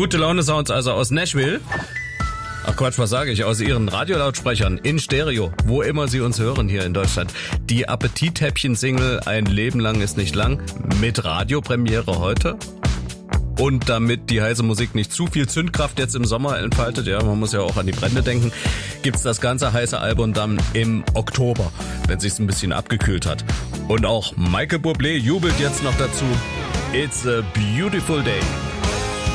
Gute Laune Sounds also aus Nashville. Ach Quatsch, was sage ich? Aus ihren Radiolautsprechern in Stereo, wo immer Sie uns hören hier in Deutschland. Die Appetithäppchen-Single Ein Leben lang ist nicht lang mit Radiopremiere heute. Und damit die heiße Musik nicht zu viel Zündkraft jetzt im Sommer entfaltet, ja, man muss ja auch an die Brände denken, gibt's das ganze heiße Album dann im Oktober, wenn sich's ein bisschen abgekühlt hat. Und auch Michael Bublé jubelt jetzt noch dazu. It's a beautiful day.